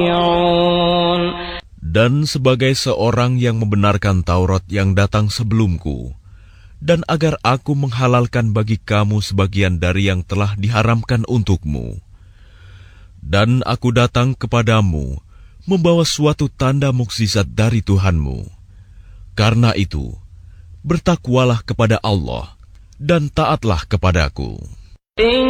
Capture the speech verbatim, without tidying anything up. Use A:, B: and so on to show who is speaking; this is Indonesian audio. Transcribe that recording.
A: Dan sebagai seorang yang membenarkan Taurat yang datang sebelumku, dan agar aku menghalalkan bagi kamu sebagian dari yang telah diharamkan untukmu. Dan aku datang kepadamu, membawa suatu tanda mukjizat dari Tuhanmu. Karena itu, bertakwalah kepada Allah, dan taatlah kepadaku.